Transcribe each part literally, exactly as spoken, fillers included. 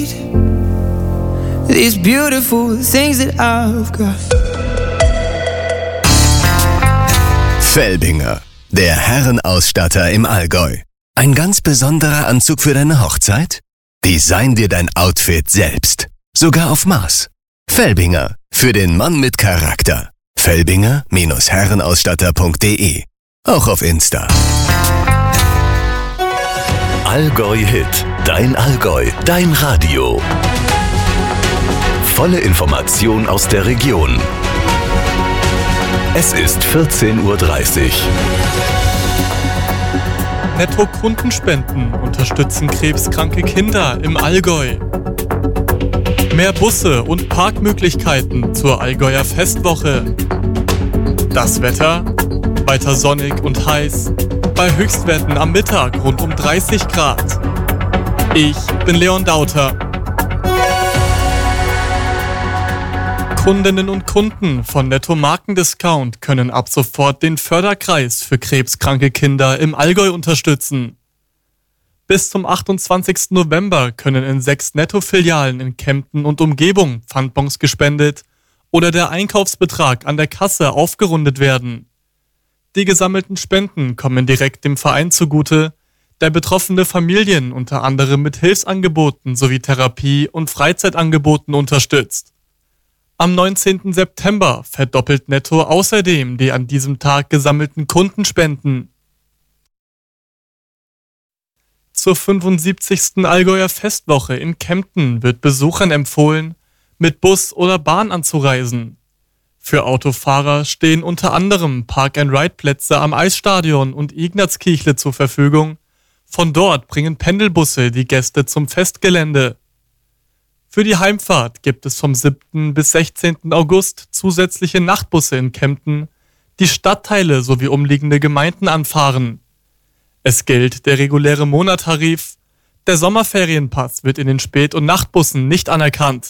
need these beautiful things that I've got. Felbinger, der Herrenausstatter im Allgäu. Ein ganz besonderer Anzug für deine Hochzeit? Design dir dein Outfit selbst. Sogar auf Maß. Felbinger, für den Mann mit Charakter. Felbinger Herrenausstatter punkt de. Auch auf Insta. Allgäu Hit. Dein Allgäu. Dein Radio. Volle Information aus der Region. Es ist vierzehn Uhr dreißig. Netto-Kundenspenden unterstützen krebskranke Kinder im Allgäu. Mehr Busse und Parkmöglichkeiten zur Allgäuer Festwoche. Das Wetter? Weiter sonnig und heiß. Bei Höchstwerten am Mittag rund um dreißig Grad. Ich bin Leon Dauter. Kundinnen und Kunden von Netto Markendiscount können ab sofort den Förderkreis für krebskranke Kinder im Allgäu unterstützen. Bis zum achtundzwanzigsten November können in sechs Netto-Filialen in Kempten und Umgebung Pfandbons gespendet oder der Einkaufsbetrag an der Kasse aufgerundet werden. Die gesammelten Spenden kommen direkt dem Verein zugute, der betroffene Familien unter anderem mit Hilfsangeboten sowie Therapie- und Freizeitangeboten unterstützt. Am neunzehnten September verdoppelt Netto außerdem die an diesem Tag gesammelten Kundenspenden. Zur fünfundsiebzigsten Allgäuer Festwoche in Kempten wird Besuchern empfohlen, mit Bus oder Bahn anzureisen. Für Autofahrer stehen unter anderem Park-and-Ride-Plätze am Eisstadion und Ignazkirchle zur Verfügung. Von dort bringen Pendelbusse die Gäste zum Festgelände. Für die Heimfahrt gibt es vom siebten bis sechzehnten August zusätzliche Nachtbusse in Kempten, die Stadtteile sowie umliegende Gemeinden anfahren. Es gilt der reguläre Monattarif. Der Sommerferienpass wird in den Spät- und Nachtbussen nicht anerkannt.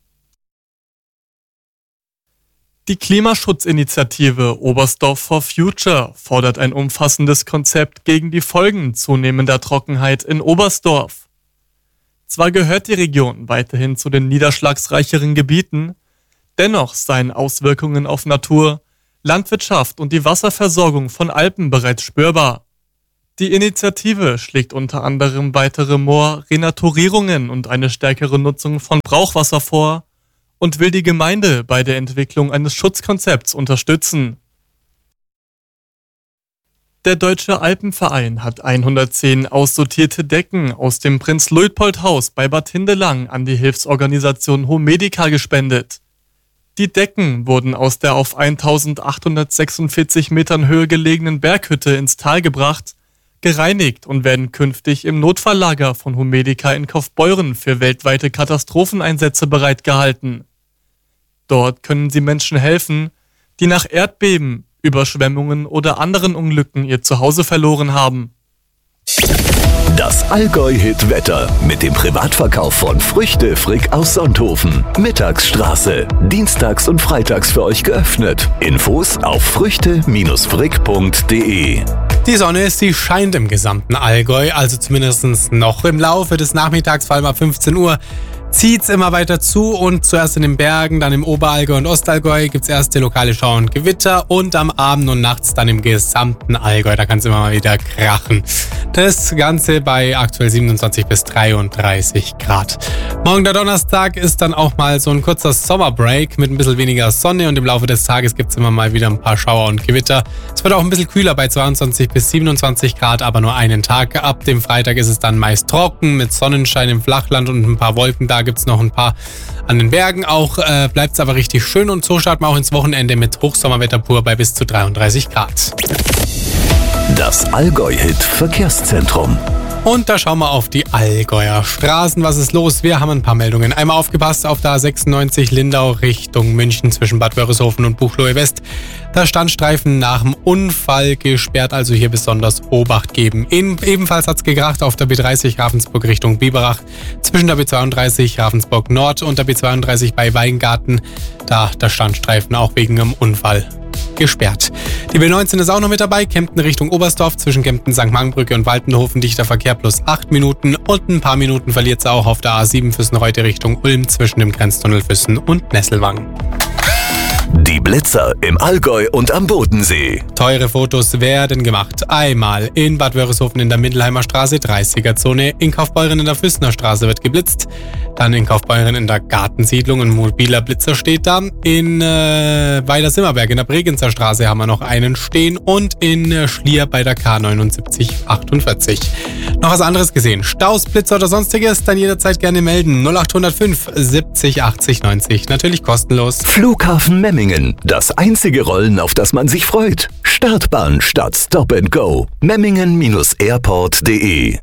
Die Klimaschutzinitiative Oberstdorf for Future fordert ein umfassendes Konzept gegen die Folgen zunehmender Trockenheit in Oberstdorf. Zwar gehört die Region weiterhin zu den niederschlagsreicheren Gebieten, dennoch seien Auswirkungen auf Natur, Landwirtschaft und die Wasserversorgung von Alpen bereits spürbar. Die Initiative schlägt unter anderem weitere Moor-, Renaturierungen und eine stärkere Nutzung von Brauchwasser vor und will die Gemeinde bei der Entwicklung eines Schutzkonzepts unterstützen. Der Deutsche Alpenverein hat hundertzehn aussortierte Decken aus dem Prinz-Luitpold-Haus bei Bad Hindelang an die Hilfsorganisation Homedica gespendet. Die Decken wurden aus der auf eintausendachthundertsechsundvierzig Metern Höhe gelegenen Berghütte ins Tal gebracht, gereinigt und werden künftig im Notfalllager von Homedica in Kaufbeuren für weltweite Katastropheneinsätze bereitgehalten. Dort können sie Menschen helfen, die nach Erdbeben, Überschwemmungen oder anderen Unglücken ihr Zuhause verloren haben. Das Allgäu-Hit-Wetter mit dem Privatverkauf von Früchte Frick aus Sonthofen. Mittagsstraße. Dienstags und freitags für euch geöffnet. Infos auf früchte Bindestrich frick punkt de. Die Sonne, sie scheint im gesamten Allgäu, also zumindest noch im Laufe des Nachmittags, vor allem ab fünfzehn Uhr. Zieht's immer weiter zu und zuerst in den Bergen, dann im Oberallgäu und Ostallgäu gibt's erste lokale Schauer und Gewitter und am Abend und nachts dann im gesamten Allgäu, da kann's immer mal wieder krachen. Das Ganze bei aktuell siebenundzwanzig bis dreiunddreißig Grad. Morgen der Donnerstag ist dann auch mal so ein kurzer Sommerbreak mit ein bisschen weniger Sonne und im Laufe des Tages gibt's immer mal wieder ein paar Schauer und Gewitter. Es wird auch ein bisschen kühler bei zweiundzwanzig bis siebenundzwanzig Grad, aber nur einen Tag. Ab dem Freitag ist es dann meist trocken mit Sonnenschein im Flachland und ein paar Wolken. Da gibt es noch ein paar an den Bergen. Auch äh, bleibt es aber richtig schön und so starten wir auch ins Wochenende mit Hochsommerwetter pur bei bis zu dreiunddreißig Grad. Das Allgäu-Hit Verkehrszentrum. Und da schauen wir auf die Allgäuer Straßen. Was ist los? Wir haben ein paar Meldungen. Einmal aufgepasst auf der A sechsundneunzig Lindau Richtung München zwischen Bad Wörishofen und Buchloe West. Da Standstreifen nach dem Unfall gesperrt, also hier besonders Obacht geben. Ebenfalls hat es gekracht auf der B dreißig Ravensburg Richtung Biberach zwischen der B zweiunddreißig Ravensburg Nord und der B zweiunddreißig bei Weingarten. Da der Standstreifen auch wegen einem Unfall gesperrt. Die B neunzehn ist auch noch mit dabei. Kempten Richtung Oberstdorf zwischen Kempten, Sankt Markenbrücke und Waltenhofen. Dichter Verkehr plus acht Minuten. Und ein paar Minuten verliert es auch auf der A sieben Füssen-Reute Richtung Ulm zwischen dem Grenztunnel Füssen und Nesselwang. Die Blitzer im Allgäu und am Bodensee. Teure Fotos werden gemacht. Einmal in Bad Wörishofen in der Mindelheimer Straße, dreißiger-Zone. In Kaufbeuren in der Füssener Straße wird geblitzt. Dann in Kaufbeuren in der Gartensiedlung ein mobiler Blitzer steht da. In äh, Weiler-Simmerberg in der Bregenzer Straße haben wir noch einen stehen. Und in äh, Schlier bei der K neunundsiebzig achtundvierzig. Noch was anderes gesehen? Staus, Blitzer oder sonstiges? Dann jederzeit gerne melden. null acht null fünf siebzig achtzig neunzig. Natürlich kostenlos. Flughafen Memmingen. Das einzige Rollen, auf das man sich freut. Startbahn statt Stop and Go. Memmingen Airport punkt de.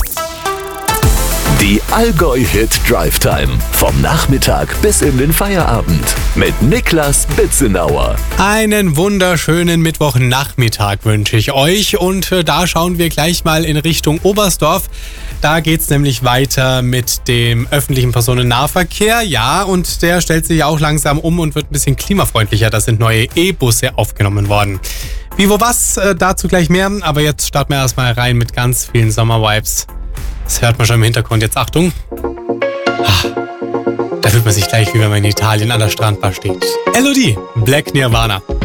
Die Allgäu-Hit Drive Time. Vom Nachmittag bis in den Feierabend. Mit Niklas Bitzenauer. Einen wunderschönen Mittwochnachmittag wünsche ich euch. Und äh, da schauen wir gleich mal in Richtung Oberstdorf. Da geht's nämlich weiter mit dem öffentlichen Personennahverkehr. Ja, und der stellt sich auch langsam um und wird ein bisschen klimafreundlicher. Da sind neue E-Busse aufgenommen worden. Wie, wo, was, äh, dazu gleich mehr. Aber jetzt starten wir erstmal rein mit ganz vielen Sommer-Vibes. Das hört man schon im Hintergrund. Jetzt Achtung. Ah, da fühlt man sich gleich, wie wenn man in Italien an der Strandbar steht. Elodie, Black Nirvana.